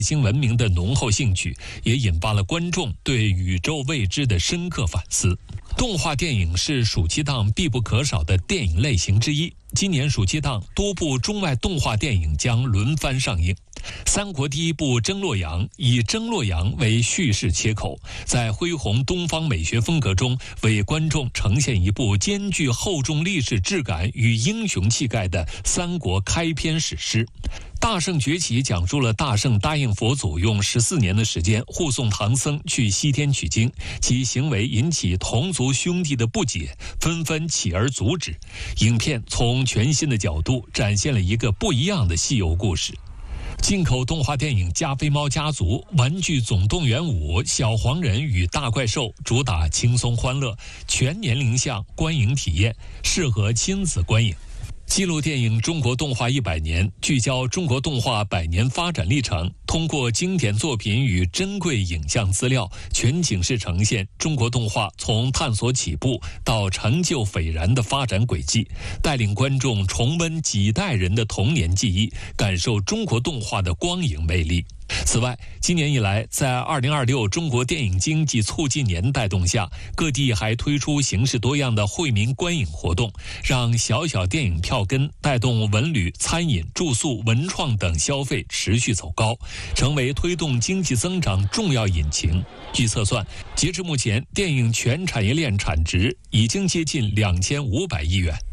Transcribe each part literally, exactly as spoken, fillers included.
新文明的浓厚兴趣，也引发了观众对宇宙未知的深刻反思。动画电影是暑期档必不可少的电影类型之一。今年暑期档多部中外动画电影将轮番上映。三国第一部《征洛阳》以征洛阳为叙事切口，在恢宏东方美学风格中，为观众呈现一部兼具厚重历史质感与英雄气概的三国开篇史诗。大圣崛起讲述了大圣答应佛祖用十四年的时间护送唐僧去西天取经，其行为引起同族兄弟的不解，纷纷起而阻止。影片从全新的角度展现了一个不一样的西游故事。进口动画电影《加菲猫家族》《玩具总动员五》《小黄人与大怪兽》主打轻松欢乐，全年龄向观影体验，适合亲子观影。纪录电影《中国动画一百年》聚焦中国动画百年发展历程，通过经典作品与珍贵影像资料，全景式呈现中国动画从探索起步到成就斐然的发展轨迹，带领观众重温几代人的童年记忆，感受中国动画的光影魅力。此外，今年以来，在二零二六中国电影经济促进年带动下，各地还推出形式多样的惠民观影活动，让小小电影票根带动文旅、餐饮、住宿、文创等消费持续走高，成为推动经济增长重要引擎。据测算，截至目前，电影全产业链产值已经接近两千五百亿元。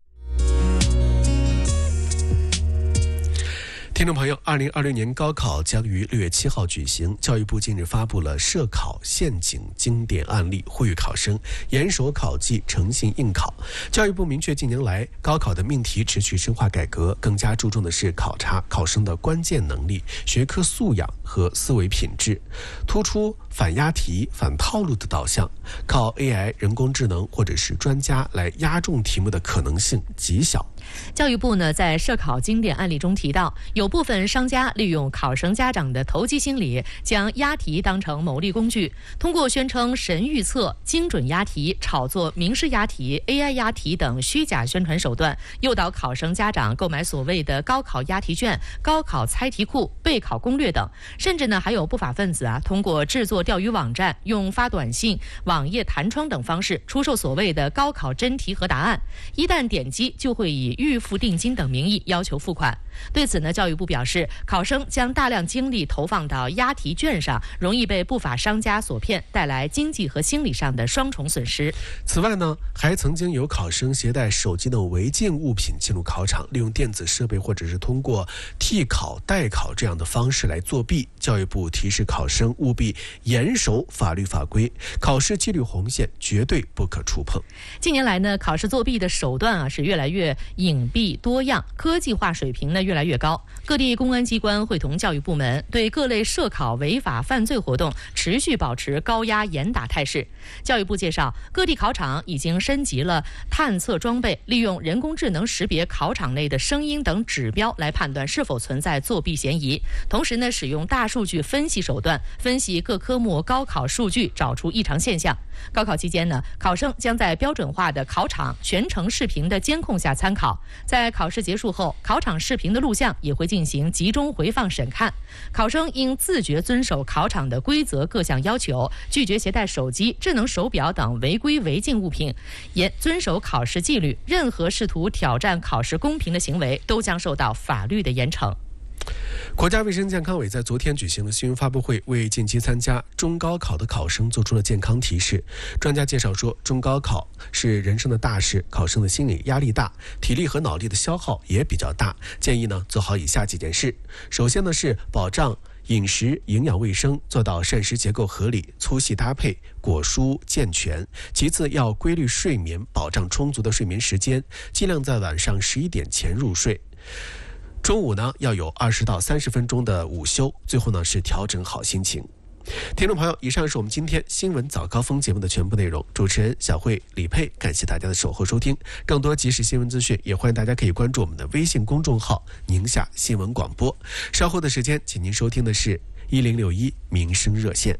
听众朋友，二零二六年高考将于六月七号举行。教育部近日发布了涉考陷阱经典案例，呼吁考生严守考纪，诚信应考。教育部明确，近年来高考的命题持续深化改革，更加注重的是考察考生的关键能力、学科素养和思维品质，突出反押题、反套路的导向，靠 A I 人工智能或者是专家来押中题目的可能性极小。 教育部呢，在涉考经典案例中提到，有部分商家利用考生家长的投机心理，将押题当成牟利工具，通过宣称神预测、精准押题、炒作明示押题、A I 押题等虚假宣传手段，诱导考生家长购买所谓的高考押题卷、高考猜题库、备考攻略等。甚至呢，还有不法分子啊，通过制作钓鱼网站、用发短信、网页弹窗等方式出售所谓的高考真题和答案，一旦点击就会以预付定金等名义要求付款。对此呢，教育部表示，考生将大量精力投放到押题卷上，容易被不法商家所骗，带来经济和心理上的双重损失。 此外呢，还曾经有考生携带手机等违禁物品进入考场，利用电子设备或者是通过替考、代考这样的方式来作弊。教育部提示考生务必严守法律法规，考试纪律红线绝对不可触碰。 近年来呢，考试作弊的手段啊是越来越隐蔽多样，科技化水平呢越来越高。各地公安机关会同教育部门对各类涉考违法犯罪活动持续保持高压严打态势。教育部介绍，各地考场已经升级了探测装备，利用人工智能识别考场内的声音等指标来判断是否存在作弊嫌疑。同时呢，使用大数据分析手段分析各科目高考数据，找出异常现象。高考期间呢，考生将在标准化的考场全程视频的监控下参考，在考试结束后，考场视频的录像也会进行集中回放审看。考生应自觉遵守考场的规则各项要求，拒绝携带手机、智能手表等违规违禁物品，严遵守考试纪律。任何试图挑战考试公平的行为，都将受到法律的严惩。 国家卫生健康委在昨天举行了新闻发布会，为近期参加中高考的考生做出了健康提示。专家介绍说，中高考是人生的大事，考生的心理压力大，体力和脑力的消耗也比较大，建议呢做好以下几件事。首先呢是保障饮食营养卫生，做到膳食结构合理、粗细搭配、果蔬健全。其次要规律睡眠，保障充足的睡眠时间，尽量在晚上十一点前入睡。中午呢要有二十到三十分钟的午休，最后呢是调整好心情。听众朋友，以上是我们今天新闻早高峰节目的全部内容。主持人小慧、李佩，感谢大家的守候收听。更多即时新闻资讯，也欢迎大家可以关注我们的微信公众号宁夏新闻广播。稍后的时间，请您收听的是一零六一民生热线。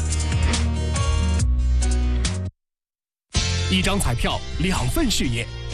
一张彩票，两份事业。